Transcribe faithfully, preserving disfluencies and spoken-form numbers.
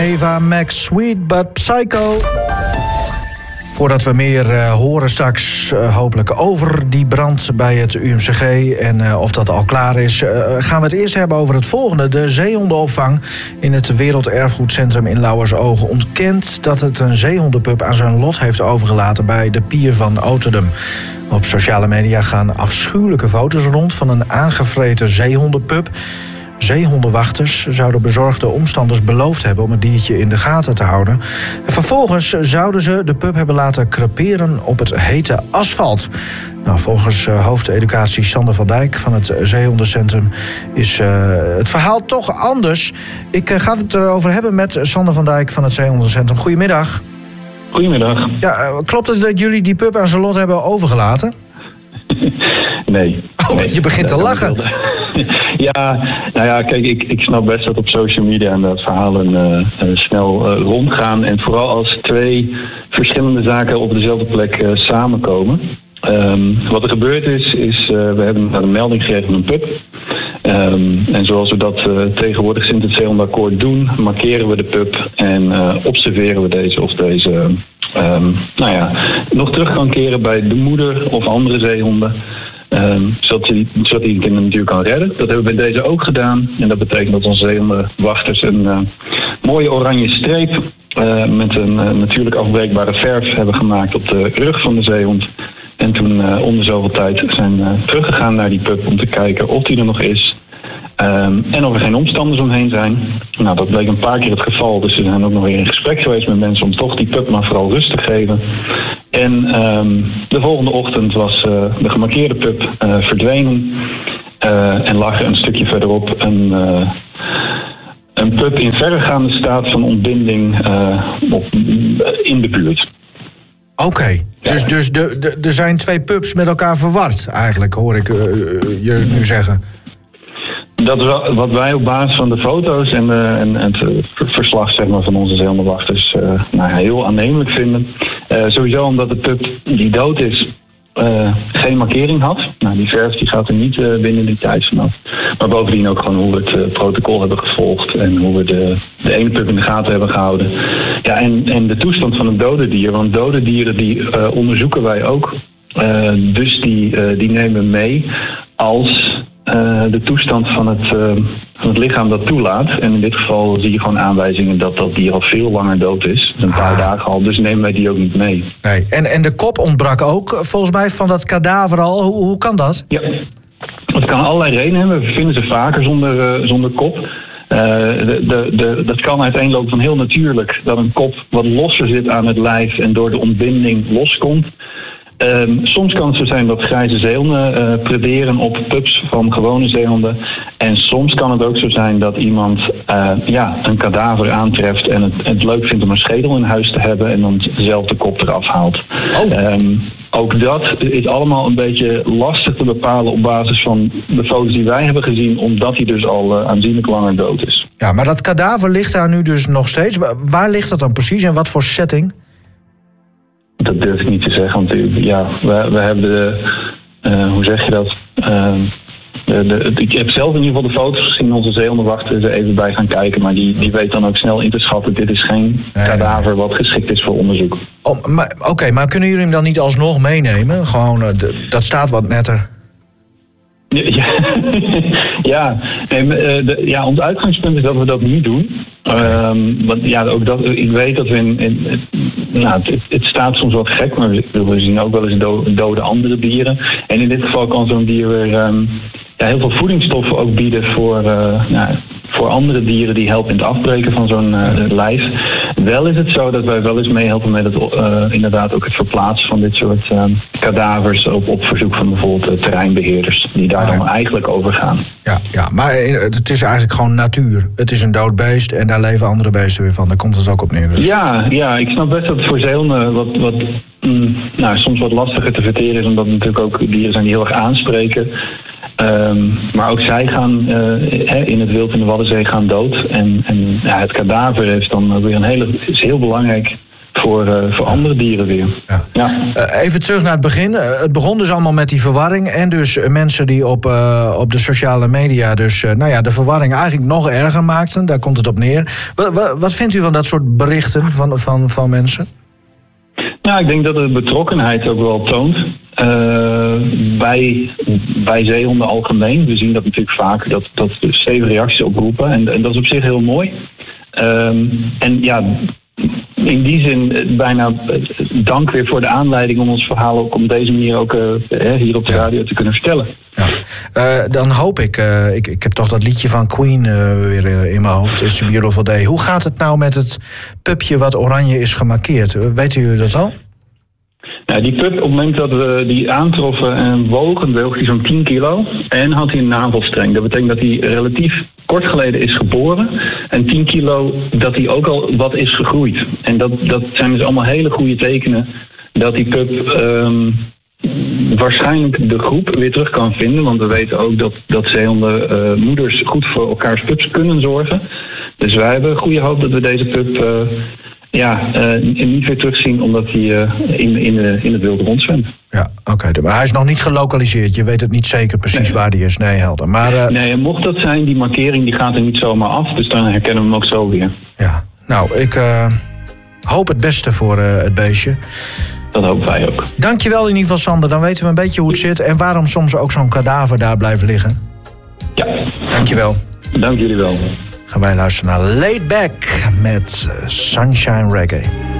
Eva Max, Sweet But Psycho. Voordat we meer uh, horen straks uh, hopelijk over die brand bij het U M C G en uh, of dat al klaar is, uh, gaan we het eerst hebben over het volgende. De zeehondenopvang in het Werelderfgoedcentrum in Lauwersoog ontkent dat het een zeehondenpup aan zijn lot heeft overgelaten bij de pier van Oterdum. Op sociale media gaan afschuwelijke foto's rond van een aangevreten zeehondenpup. Zeehondenwachters zouden bezorgde omstanders beloofd hebben om het diertje in de gaten te houden. En vervolgens zouden ze de pup hebben laten creperen op het hete asfalt. Nou, volgens uh, hoofdeducatie Sander van Dijk van het Zeehondencentrum is uh, het verhaal toch anders. Ik uh, ga het erover hebben met Sander van Dijk van het Zeehondencentrum. Goedemiddag. Goedemiddag. Ja, uh, klopt het dat jullie die pup aan zijn lot hebben overgelaten? Nee. Oh, nee. Je begint te ja, lachen. Ja, nou ja, kijk, ik, ik snap best dat op social media en dat verhalen uh, uh, snel uh, rondgaan. En vooral als twee verschillende zaken op dezelfde plek uh, samenkomen. Um, wat er gebeurd is, is uh, we hebben een melding gekregen van een pup. Um, en zoals we dat uh, tegenwoordig sinds het zeehondenakkoord doen, markeren we de pup en uh, observeren we deze of deze um, nou ja, nog terug kan keren bij de moeder of andere zeehonden. Um, zodat hij zodat die kinderen natuurlijk kan redden. Dat hebben we bij deze ook gedaan. En dat betekent dat onze zeehondenwachters een uh, mooie oranje streep uh, met een uh, natuurlijk afbreekbare verf hebben gemaakt op de rug van de zeehond. En toen uh, om de zoveel tijd zijn uh, teruggegaan naar die pup om te kijken of die er nog is. Um, en of er geen omstanders omheen zijn. Nou, dat bleek een paar keer het geval. Dus we zijn ook nog weer in gesprek geweest met mensen om toch die pup maar vooral rust te geven. En um, de volgende ochtend was uh, de gemarkeerde pup uh, verdwenen. Uh, en lag er een stukje verderop een, uh, een pup in verregaande staat van ontbinding uh, op, in de buurt. Oké, okay. ja. dus, dus de, de, er zijn twee pups met elkaar verward eigenlijk, hoor ik uh, je nu zeggen. Dat is wat wij op basis van de foto's en, uh, en, en het verslag zeg maar, van onze zeehondenwachters uh, nou, heel aannemelijk vinden. Uh, sowieso omdat de pup die dood is uh, geen markering had. Nou, die verf die gaat er niet uh, binnen die tijd vanaf. Maar bovendien ook gewoon hoe we het uh, protocol hebben gevolgd en hoe we de, de ene pup in de gaten hebben gehouden. Ja, en, en de toestand van het dode dier. Want dode dieren die uh, onderzoeken wij ook. Uh, dus die, uh, die nemen mee als Uh, de toestand van het, uh, van het lichaam dat toelaat. En in dit geval zie je gewoon aanwijzingen dat dat dier al veel langer dood is. Een paar ah. dagen al, dus nemen wij die ook niet mee. Nee. En, en de kop ontbrak ook, volgens mij, van dat kadaver al. Hoe, hoe kan dat? Ja, dat kan allerlei redenen hebben. We vinden ze vaker zonder, uh, zonder kop. Uh, de, de, de, dat kan uiteenlopen van heel natuurlijk dat een kop wat losser zit aan het lijf en door de ontbinding loskomt. Um, soms kan het zo zijn dat grijze zeehonden uh, prederen op pups van gewone zeehonden. En soms kan het ook zo zijn dat iemand uh, ja, een kadaver aantreft en het, het leuk vindt om een schedel in huis te hebben en dan zelf de kop eraf haalt. Oh. Um, ook dat is allemaal een beetje lastig te bepalen op basis van de foto's die wij hebben gezien, omdat hij dus al uh, aanzienlijk langer dood is. Ja, maar dat kadaver ligt daar nu dus nog steeds. Waar ligt dat dan precies en wat voor setting? Dat durf ik niet te zeggen, want ja, we, we hebben de, uh, hoe zeg je dat? Uh, de, de, ik heb zelf in ieder geval de foto's gezien, onze zeehondenwachter er even bij gaan kijken, maar die, die weet dan ook snel in te schatten, dit is geen nee, kadaver wat geschikt is voor onderzoek. Oh, Oké, okay, maar kunnen jullie hem dan niet alsnog meenemen? Gewoon, uh, de, dat staat wat netter. Ja, ja, nee, de, ja, ons uitgangspunt is dat we dat niet doen. Okay. Um, want ja, ook dat, ik weet dat we in. in nou, het, het staat soms wat gek, maar we, we zien ook wel eens dode, dode andere dieren. En in dit geval kan zo'n dier weer um, ja, heel veel voedingsstoffen ook bieden voor, uh, nou, voor andere dieren die helpen in het afbreken van zo'n uh, lijf. Wel is het zo dat wij wel eens meehelpen met het, uh, inderdaad ook het verplaatsen van dit soort uh, kadavers op, op verzoek van bijvoorbeeld uh, terreinbeheerders die daar dan eigenlijk over gaan. Ja, ja, maar het is eigenlijk gewoon natuur. Het is een dood beest en daar leven andere beesten weer van. Daar komt het ook op neer. Dus. Ja, ja, ik snap best dat het voor zeehonden wat, wat mm, nou, soms wat lastiger te verteren is, omdat het natuurlijk ook dieren zijn die heel erg aanspreken. Um, maar ook zij gaan uh, in het wild in de Waddenzee gaan dood. En, en ja, het kadaver heeft dan weer een hele, is heel belangrijk voor, uh, voor andere dieren weer. Ja. Ja. Uh, even terug naar het begin. Uh, het begon dus allemaal met die verwarring. En dus uh, mensen die op, uh, op de sociale media dus uh, nou ja, de verwarring eigenlijk nog erger maakten. Daar komt het op neer. W- w- wat vindt u van dat soort berichten van, van, van mensen? Nou, ik denk dat de betrokkenheid ook wel toont. Uh, bij, bij zeehonden algemeen. We zien dat natuurlijk vaak, dat, dat zeven reacties oproepen. En, en dat is op zich heel mooi. Um, en ja, in die zin bijna dank weer voor de aanleiding om ons verhaal ook op deze manier ook uh, hier op de radio te kunnen vertellen. Ja. Uh, dan hoop ik, uh, ik, ik heb toch dat liedje van Queen uh, weer uh, in mijn hoofd. It's a Beautiful Day. Hoe gaat het nou met het pupje wat oranje is gemarkeerd? Weten jullie dat al? Nou, die pup, op het moment dat we die aantroffen en wogen, woog hij zo'n tien kilo. En had hij een navelstreng. Dat betekent dat hij relatief kort geleden is geboren. En tien kilo, dat hij ook al wat is gegroeid. En dat, dat zijn dus allemaal hele goede tekenen dat die pup um, waarschijnlijk de groep weer terug kan vinden. Want we weten ook dat, dat zeehonden uh, moeders goed voor elkaars pups kunnen zorgen. Dus wij hebben goede hoop dat we deze pup Uh, Ja, uh, niet weer terugzien omdat hij uh, in, in, de, in het wilde rondzwemt. Ja, oké. Okay. Maar hij is nog niet gelokaliseerd. Je weet het niet zeker precies nee. waar hij is. Nee, helder. Maar, uh... nee, en mocht dat zijn, die markering die gaat er niet zomaar af. Dus dan herkennen we hem ook zo weer. Ja, nou, ik uh, hoop het beste voor uh, het beestje. Dat hopen wij ook. Dankjewel in ieder geval, Sander. Dan weten we een beetje hoe het zit en waarom soms ook zo'n kadaver daar blijft liggen. Ja. Dankjewel. Dank jullie wel. Gaan wij luisteren naar Laid Back met Sunshine Reggae.